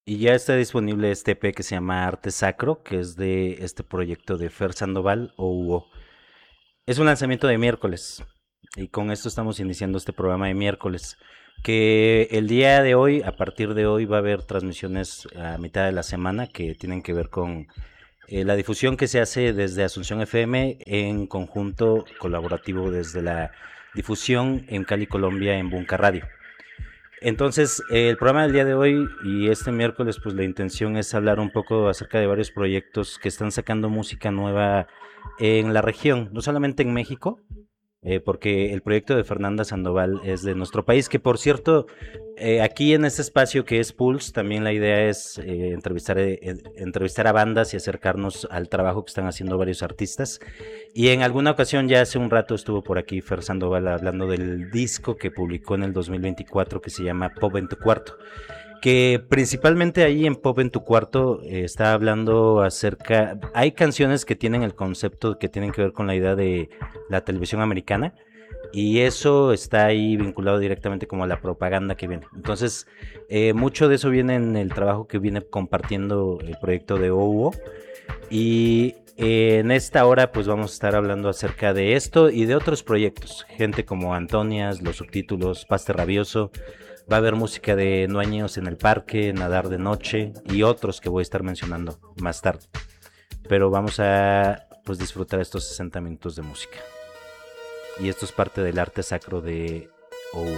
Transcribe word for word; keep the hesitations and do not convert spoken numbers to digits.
Y ya está disponible este E P que se llama Arte Sacro, que es de este proyecto de Fer Sandoval o Hugo. Es un lanzamiento de miércoles y con esto estamos iniciando este programa de miércoles. Que el día de hoy, a partir de hoy, va a haber transmisiones a mitad de la semana que tienen que ver con eh, la difusión que se hace desde Asunción F M en conjunto colaborativo desde la difusión en Cali, Colombia, en Bunca Radio. Entonces, eh, el programa del día de hoy y este miércoles, pues la intención es hablar un poco acerca de varios proyectos que están sacando música nueva en la región, no solamente en México, eh, porque el proyecto de Fernanda Sandoval es de nuestro país, que por cierto, eh, aquí en este espacio que es Pulse, también la idea es eh, entrevistar, eh, entrevistar a bandas y acercarnos al trabajo que están haciendo varios artistas. Y en alguna ocasión, ya hace un rato, estuvo por aquí Fer Sandoval hablando del disco que publicó en el dos mil veinticuatro que se llama Pop en tu cuarto, que principalmente ahí en Pop en tu cuarto eh, está hablando acerca, hay canciones que tienen el concepto que tienen que ver con la idea de la televisión americana y eso está ahí vinculado directamente como a la propaganda que viene. Entonces, eh, mucho de eso viene en el trabajo que viene compartiendo el proyecto de O U O y eh, en esta hora pues vamos a estar hablando acerca de esto y de otros proyectos, gente como Antonias, Los Subtítulos, Paste Rabioso. Va a haber música de Nueños en el Parque, Nadar de Noche y otros que voy a estar mencionando más tarde. Pero vamos a pues disfrutar estos sesenta minutos de música. Y esto es parte del arte sacro de O U O.